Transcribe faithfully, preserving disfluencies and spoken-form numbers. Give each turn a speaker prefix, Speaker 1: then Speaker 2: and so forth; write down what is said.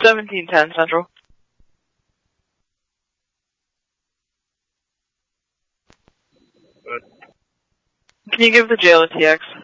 Speaker 1: seventeen ten Central.
Speaker 2: Good.
Speaker 1: Can you give the jail a T X?